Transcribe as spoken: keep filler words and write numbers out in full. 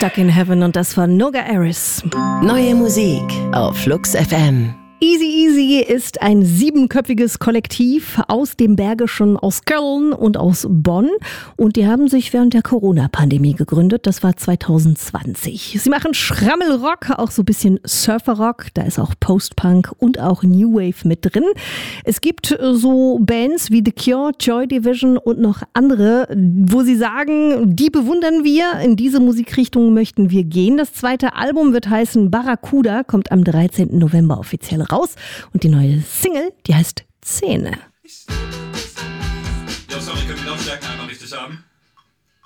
Stuck in Heaven und das von Noga Aris. Neue Musik auf Flux F M. Easy Easy ist ein siebenköpfiges Kollektiv aus dem Bergischen, aus Köln und aus Bonn. Und die haben sich während der Corona-Pandemie gegründet. Das war zwanzig zwanzig. Sie machen Schrammelrock, auch so ein bisschen Surferrock. Da ist auch Post-Punk und auch New Wave mit drin. Es gibt so Bands wie The Cure, Joy Division und noch andere, wo sie sagen, die bewundern wir. In diese Musikrichtung möchten wir gehen. Das zweite Album wird heißen Barracuda, kommt am dreizehnten November offiziell raus. raus. Und die neue Single, die heißt Zähne. Ja, sorry, können wir die Lautstärken einmal richtig haben?